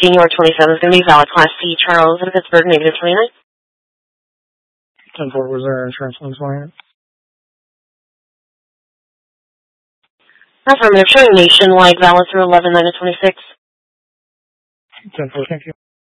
January 27th is going to be valid. Class C, Charles in Pittsburgh, negative 29. 10-4, was there insurance on 29? Affirmative, showing nationwide valid through 11/9/26. 10-4, thank you.